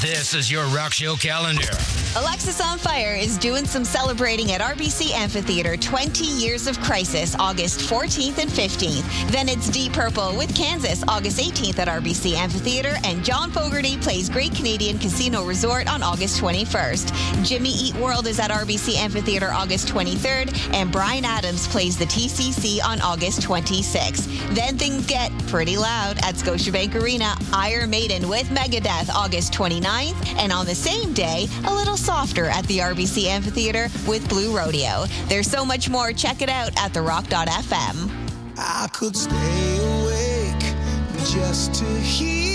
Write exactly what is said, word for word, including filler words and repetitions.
This is your rock show calendar. Alexis on Fire is doing some celebrating at R B C Amphitheatre. twenty Years of Crisis, August fourteenth and fifteenth. Then it's Deep Purple with Kansas, August eighteenth at R B C Amphitheatre. And John Fogerty plays Great Canadian Casino Resort on August twenty-first. Jimmy Eat World is at R B C Amphitheatre August twenty-third. And Bryan Adams plays the T C C on August twenty-sixth. Then things get pretty loud at Scotiabank Arena. Iron Maiden with Megadeth, August twenty-ninth. And on the same day, a little softer at the R B C Amphitheatre with Blue Rodeo. There's so much more. Check it out at the rock dot f m. I could stay awake just to hear